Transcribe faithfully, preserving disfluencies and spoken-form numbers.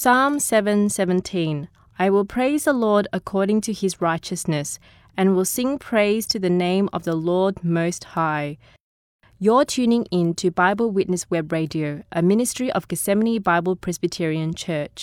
Psalm seven seventeen. I will praise the Lord according to his righteousness, and will sing praise to the name of the Lord Most High. You're tuning in to Bible Witness Web Radio, a ministry of Gethsemane Bible Presbyterian Church.